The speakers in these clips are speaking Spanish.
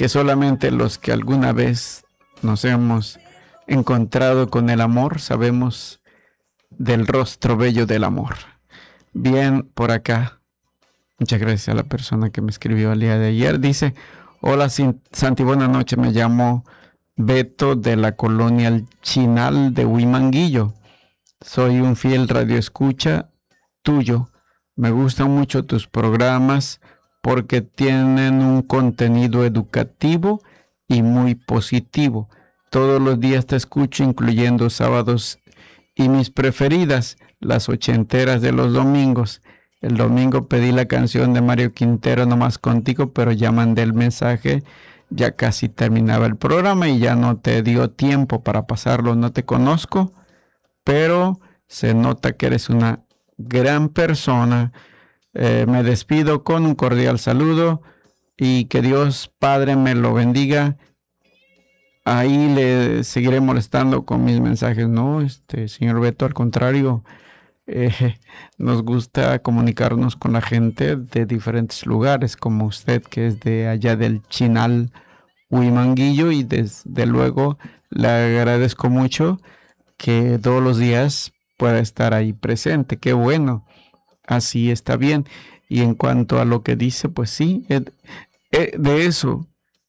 que solamente los que alguna vez nos hemos encontrado con el amor sabemos del rostro bello del amor. Bien, por acá. Muchas gracias a la persona que me escribió el día de ayer. Dice, hola Santi, buenas noches. Me llamo Beto de la colonia El Chinal de Huimanguillo. Soy un fiel radioescucha tuyo. Me gustan mucho tus programas porque tienen un contenido educativo y muy positivo. Todos los días te escucho, incluyendo sábados, y mis preferidas, las ochenteras de los domingos. El domingo pedí la canción de Mario Quintero, Nomás Contigo, pero ya mandé el mensaje, ya casi terminaba el programa y ya no te dio tiempo para pasarlo. No te conozco, pero se nota que eres una gran persona. Me despido con un cordial saludo y que Dios Padre me lo bendiga. Ahí le seguiré molestando con mis mensajes. No, señor Beto, al contrario, nos gusta comunicarnos con la gente de diferentes lugares, como usted, que es de allá del Chinal, Huimanguillo, y desde luego le agradezco mucho que todos los días pueda estar ahí presente. Qué bueno, así está bien. Y en cuanto a lo que dice, pues sí, de eso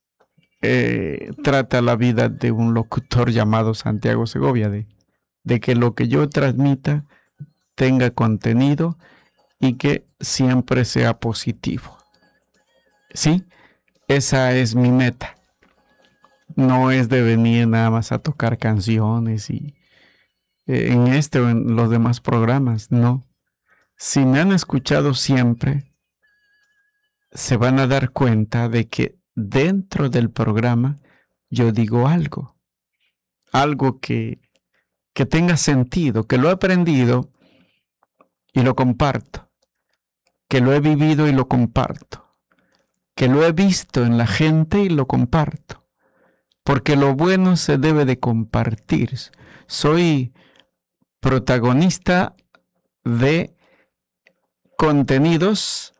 trata la vida de un locutor llamado Santiago Segovia, de que lo que yo transmita tenga contenido y que siempre sea positivo. Sí, esa es mi meta. No es de venir nada más a tocar canciones y en este o en los demás programas, no. Si me han escuchado siempre, se van a dar cuenta de que dentro del programa yo digo algo que tenga sentido, que lo he aprendido y lo comparto, que lo he vivido y lo comparto, que lo he visto en la gente y lo comparto, porque lo bueno se debe de compartir. Soy protagonista de contenidos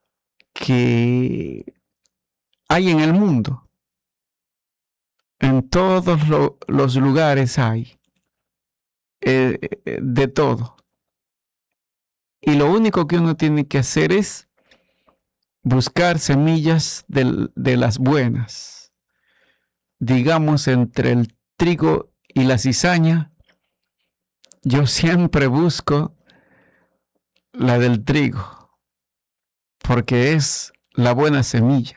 que hay en el mundo. En todos los lugares hay de todo. Y lo único que uno tiene que hacer es buscar semillas de las buenas. Digamos, entre el trigo y la cizaña, yo siempre busco la del trigo, porque es la buena semilla.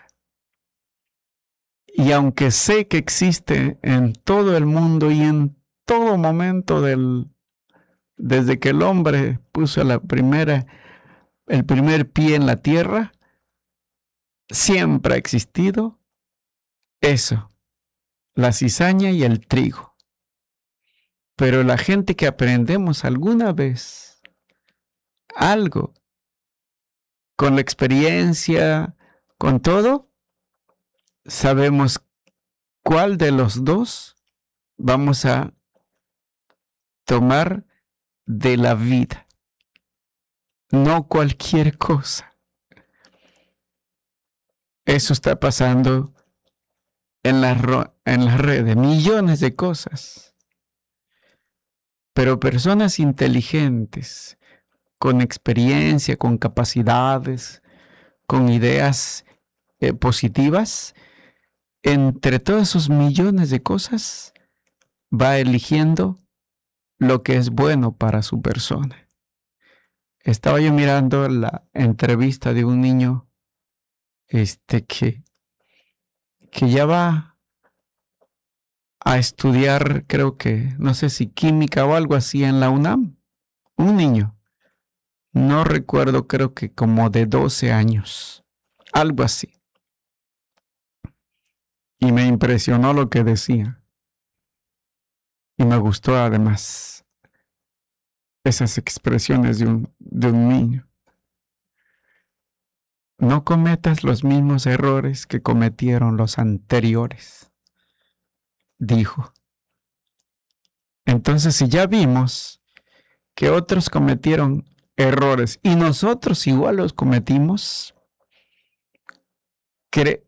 Y aunque sé que existe en todo el mundo y en todo momento desde que el hombre puso el primer pie en la tierra, siempre ha existido eso, la cizaña y el trigo. Pero la gente que aprendemos alguna vez algo, con la experiencia, con todo, sabemos cuál de los dos vamos a tomar de la vida, no cualquier cosa. Eso está pasando en las redes, millones de cosas. Pero personas inteligentes, con experiencia, con capacidades, con ideas positivas, entre todos esos millones de cosas, va eligiendo lo que es bueno para su persona. Estaba yo mirando la entrevista de un niño que ya va a estudiar, creo que, no sé si química o algo así en la UNAM. Un niño, no recuerdo, creo que como de 12 años, algo así. Y me impresionó lo que decía. Y me gustó además esas expresiones de un niño. No cometas los mismos errores que cometieron los anteriores, dijo. Entonces, si ya vimos que otros cometieron errores y nosotros igual los cometimos,